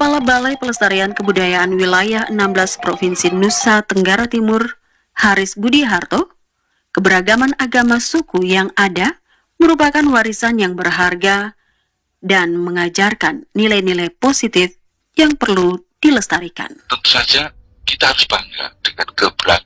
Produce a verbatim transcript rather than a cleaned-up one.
Kepala Balai Pelestarian Kebudayaan Wilayah enam belas Provinsi Nusa Tenggara Timur, Haris Budi Harto, keberagaman agama suku yang ada merupakan warisan yang berharga dan mengajarkan nilai-nilai positif yang perlu dilestarikan. Tentu saja kita harus bangga dengan keberagaman